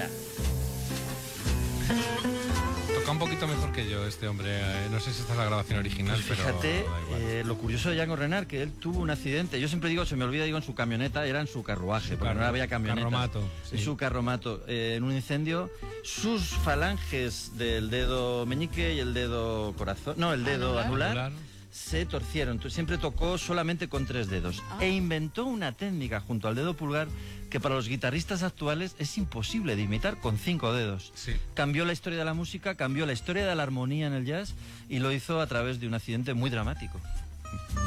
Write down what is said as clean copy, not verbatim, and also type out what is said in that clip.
Ya. Toca un poquito mejor que yo este hombre. No sé si esta es la grabación original, Pues fíjate, pero da igual. lo curioso de Django Reinhardt, que él tuvo un accidente. Yo siempre digo, se me olvida, digo en su camioneta, era en su carruaje, porque no había camioneta. Carromato, En sí. su carromato. En un incendio, sus falanges del dedo meñique y el dedo corazón, no, el dedo anular, se torcieron. Siempre tocó solamente con 3 dedos. E inventó una técnica junto al dedo pulgar que para los guitarristas actuales es imposible de imitar con 5 dedos. Sí. Cambió la historia de la música, cambió la historia de la armonía en el jazz y lo hizo a través de un accidente muy dramático.